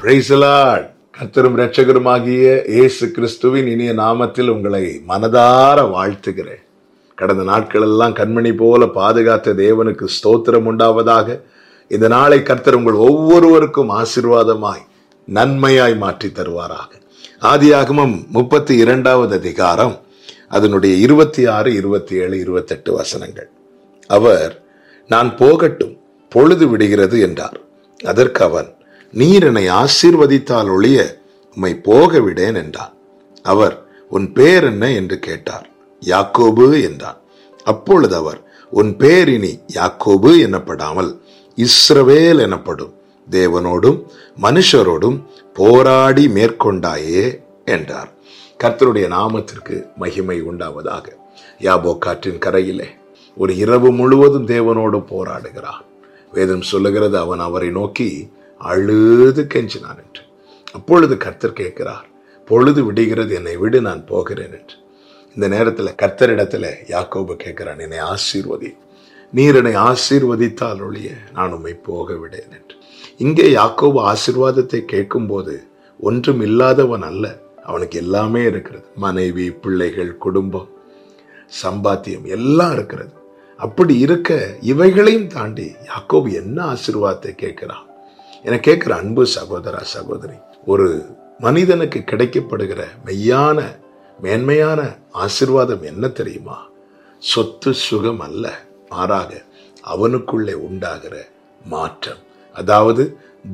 Praise the Lord. கர்த்தரும் இரட்சகருமாகிய இயேசு கிறிஸ்துவின் இனிய நாமத்தில் உங்களை மனதார வாழ்த்துகிறேன். கடந்த நாட்கள் எல்லாம் கண்மணி போல பாதுகாத்த தேவனுக்கு ஸ்தோத்திரம் உண்டாவதாக. இந்த நாளை கர்த்தர் உங்கள் ஒவ்வொருவருக்கும் ஆசீர்வாதமாய் நன்மையாய் மாற்றி தருவாராக. ஆதியாகமம் 32வது அதிகாரம், அதனுடைய 26, 27, 28 வசனங்கள். அவர், நான் போகட்டும், பொழுது விடுகிறது என்றார். அதற்கு அவன், நீர் என்னை ஆசீர்வதித்தால் ஒழிய உம்மை போக விடேன் என்றான். அவர், உன் பேர் என்ன என்று கேட்டார். யாக்கோபு என்றான். அப்பொழுது அவர், உன் பேர் இனி யாக்கோபு எனப்படாமல் இஸ்ரவேல் எனப்படும், தேவனோடும் மனுஷரோடும் போராடி மேற்கொண்டாயே என்றார். கர்த்தருடைய நாமத்திற்கு மகிமை உண்டாவதாக. யாபோக்காற்றின் கரையிலே ஒரு இரவு முழுவதும் தேவனோடு போராடுகிறான். வேதம் சொல்லுகிறது, அவன் அவரை நோக்கி அழுது கெஞ்சினான் என்று. அப்பொழுது கர்த்தர் கேட்கிறார், பொழுது விடுகிறது, என்னை விடு, நான் போகிறேன் என்று. இந்த நேரத்தில் கர்த்தரிடத்துல யாக்கோபு கேட்கிறான், என்னை ஆசீர்வதி, நீர் என்னை ஆசீர்வதித்தால் ஒழிய நான் உம்மை போக விடேன் என்று. இங்கே யாக்கோபு ஆசீர்வாதத்தை கேட்கும் போது ஒன்றும் இல்லாதவன் அல்ல, அவனுக்கு எல்லாமே இருக்கிறது. மனைவி, பிள்ளைகள், குடும்பம், சம்பாத்தியம் எல்லாம் இருக்கிறது. அப்படி இருக்க இவைகளையும் தாண்டி யாக்கோபு என்ன ஆசீர்வாதத்தை கேட்கிறான் என கேட்கிற அன்பு சகோதரா, சகோதரி, ஒரு மனிதனுக்கு கிடைக்கப்படுகிற மெய்யான மேன்மையான ஆசீர்வாதம் என்ன தெரியுமா? சொத்து சுகம் அல்ல, மாறாக அவனுக்குள்ளே உண்டாகிற மாற்றம், அதாவது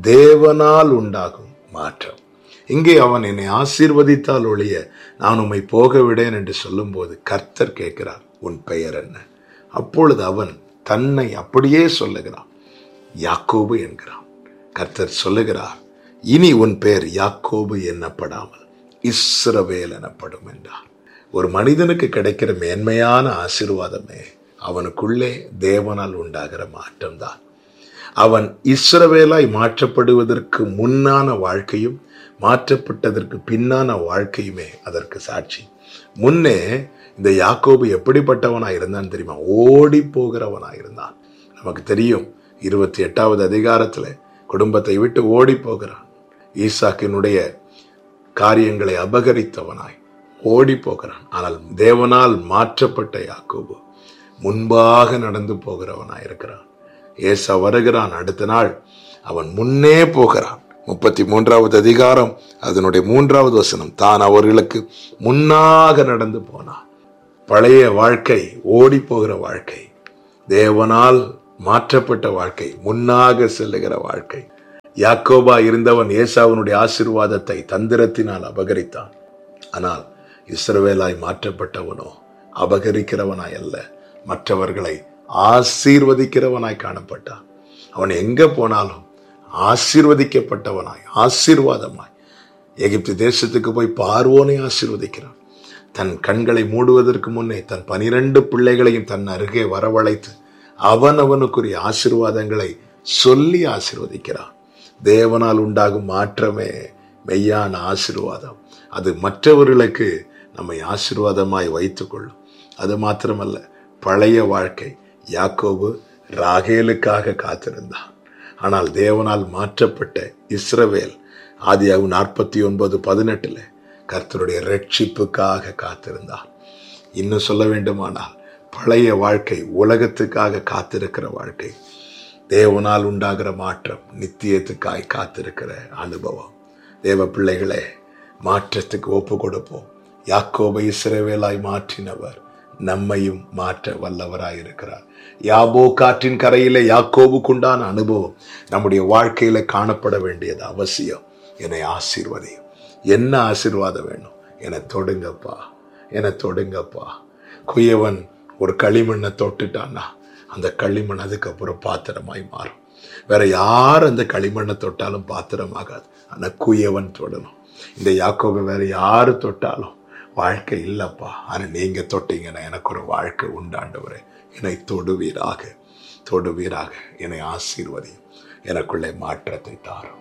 தேவனால் உண்டாகும் மாற்றம். இங்கே அவன் என்னை ஆசீர்வதித்தால் ஒழிய நான் உம்மை போக விடேன் என்று சொல்லும் போது கர்த்தர் கேட்கிறார், உன் பெயர் என்ன? அப்பொழுது அவன் தன்னை அப்படியே சொல்லுகிறான், யாக்கோபு என்கிறான். கர்த்தர் சொல்லுகிறார், இனி உன் பெயர் யாக்கோபு என்னப்படாமல் இஸ்ரவேல் எனப்படும் என்றார். ஒரு மனிதனுக்கு கிடைக்கிற மேன்மையான ஆசீர்வாதமே அவனுக்குள்ளே தேவனால் உண்டாகிற மாற்றம்தான். அவன் இஸ்ரவேலாய் மாற்றப்படுவதற்கு முன்னான வாழ்க்கையும் மாற்றப்பட்டதற்கு பின்னான வாழ்க்கையுமே அதற்கு சாட்சி. முன்னே இந்த யாக்கோபு எப்படிப்பட்டவனாய் இருந்தான் தெரியுமா? ஓடி போகிறவனாய் இருந்தான். நமக்கு தெரியும், 28வது அதிகாரத்துல குடும்பத்தை விட்டு ஓடி போகிறான். ஈசாக்கினுடைய காரியங்களை அபகரித்தவனாய் ஓடி போகிறான். ஆனால் தேவனால் மாற்றப்பட்ட யாக்கோபு முன்பாக நடந்து போகிறவனாய் இருக்கிறான். ஏசா வருகிறான், அடுத்த நாள் அவன் முன்னே போகிறான். 33வது அதிகாரம், அதனுடைய 3வது வசனம், தான் அவர்களுக்கு முன்னாக நடந்து போனான். பழைய வாழ்க்கை, ஓடி போகிற வாழ்க்கை, தேவனால் மாற்றப்பட்ட வாழ்க்கை, முன்னாக செல்லுகிற வாழ்க்கை. யாக்கோபா இருந்தவன் ஏசாவினுடைய ஆசீர்வாதத்தை தந்திரத்தினால் அபகரித்தான். ஆனால் இஸ்ரவேலாய் மாற்றப்பட்டவனோ அபகரிக்கிறவனாய் அல்ல, மற்றவர்களை ஆசீர்வதிக்கிறவனாய் காணப்பட்டான். அவன் எங்க போனாலும் ஆசீர்வதிக்கப்பட்டவனாய், ஆசீர்வாதமாய். எகிப்து தேசத்துக்கு போய் பார்வோனை ஆசீர்வதிக்கிறான். தன் கண்களை மூடுவதற்கு முன்னே தன் 12 பிள்ளைகளையும் தன் அருகே வரவழைத்து அவனுக்குரிய ஆசீர்வாதங்களை சொல்லி ஆசீர்வதிக்கிறான். தேவனால் உண்டாகும் மாற்றமே மெய்யான ஆசீர்வாதம். அது மற்றவர்களுக்கு நம்மை ஆசீர்வாதமாய் வைத்துக் கொள்ளும். அது மாத்திரமல்ல, பழைய வாழ்க்கை, யாக்கோபு ராகேலுக்காக காத்திருந்தான். ஆனால் தேவனால் மாற்றப்பட்ட இஸ்ரவேல் ஆதியாகமம் 49:18 கர்த்தருடைய ரட்சிப்புக்காக காத்திருந்தான். இன்னும் சொல்ல வேண்டுமானால், பழைய வாழ்க்கை உலகத்துக்காக காத்திருக்கிற வாழ்க்கை, தேவனால் உண்டாகிற மாற்றம் நித்தியத்துக்காய் காத்திருக்கிற அனுபவம். தேவ பிள்ளைகளே, மாற்றத்துக்கு ஒப்பு கொடுப்போம். யாக்கோபை இஸ்ரவேலாய் மாற்றினவர் நம்மையும் மாற்ற வல்லவராயிருக்கிறார். யாபோக்காற்றின் கரையிலே யாக்கோபுக்குண்டான அனுபவம் நம்முடைய வாழ்க்கையில காணப்பட வேண்டியது அவசியம். என்னை ஆசீர்வதியும். என்ன ஆசீர்வாதம் வேணும்? என்னை தொடுங்கப்பா, என்னை தொடுங்கப்பா. குயவன் ஒரு களிமண்ணை தொட்டுட்டான்னா அந்த களிமண் அதுக்கப்புறம் பாத்திரமாய் மாறும். வேற யார் அந்த களிமண்ணை தொட்டாலும் பாத்திரமாகாது. ஆனால் குயவன் தொடணும். இந்த யாக்கோபை வேற யாரு தொட்டாலும் வாழ்க்கை இல்லப்பா, ஆனால் நீங்க தொட்டீங்கன்னா எனக்கு ஒரு வாழ்க்கை உண்டாண்டவரே. என்னை தொடுவீராக, தொடுவீராக. என்னை ஆசீர்வதியும். எனக்குள்ளே மாற்றத்தை தாரும்.